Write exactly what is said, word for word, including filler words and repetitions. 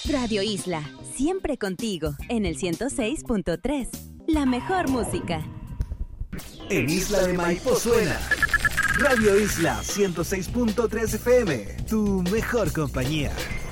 Radio Isla, siempre contigo, en el ciento seis punto tres. La mejor música. En Isla de Maipo suena Radio Isla ciento seis punto tres F M, tu mejor compañía.